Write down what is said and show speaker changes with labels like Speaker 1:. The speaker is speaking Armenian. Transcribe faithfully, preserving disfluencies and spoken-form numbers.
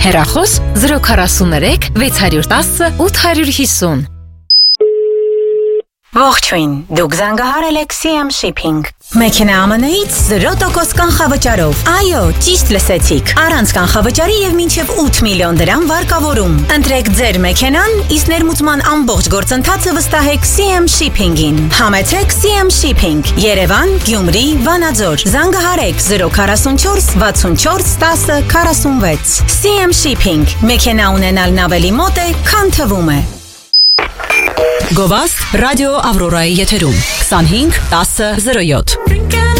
Speaker 1: Հեռախոս zero forty-three six one zero eight five zero։
Speaker 2: Ողջույն, դուք զանգահարել եք սի էմ Shipping։ Մեքենա ԱՄՆ-ից zero տոկոս կանխավճարով։ Այո, ճիշտ լսեցիք։ Առանց կանխավճարի եւ մինչեւ eight միլիոն դրամ վարկավորում։ Ընտրեք ձեր մեքենան, իսկ ներմուծման ամբողջ գործընթացը վստահեք սի էմ Shipping-ին։ Համեցեք սի էմ Shipping, Երևան, Գյումրի, Վանաձոր։ Զանգահարեք zero four four six four one zero four six։ սի էմ Shipping, մեքենա ունենալն ավելի մոտ է, քան թվում է։
Speaker 3: Գովաստ ռադիո Ավրորայի եթերում twenty-five ten zero seven